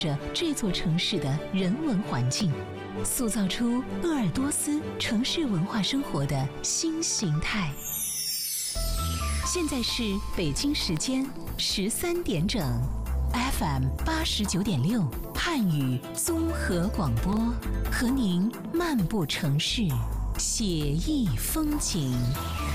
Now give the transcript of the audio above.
着这座城市的人文环境，塑造出鄂尔多斯城市文化生活的新形态。现在是北京时间13点整 ，FM 89.6汉语综合广播，和您漫步城市，写意风景。